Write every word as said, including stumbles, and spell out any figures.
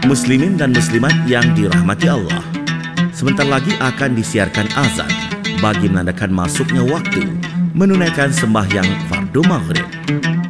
Muslimin dan muslimat yang dirahmati Allah, sebentar lagi akan disiarkan azan bagi menandakan masuknya waktu menunaikan sembahyang fardu maghrib.